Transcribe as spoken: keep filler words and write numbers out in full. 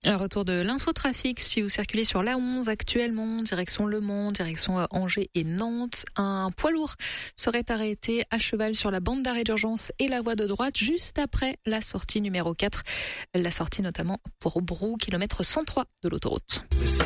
Un retour de l'infotrafic, si vous circulez sur l'A onze actuellement, direction Le Mans, direction Angers et Nantes, un poids lourd serait arrêté à cheval sur la bande d'arrêt d'urgence et la voie de droite juste après la sortie numéro quatre. La sortie notamment pour Brou, kilomètre cent trois de l'autoroute.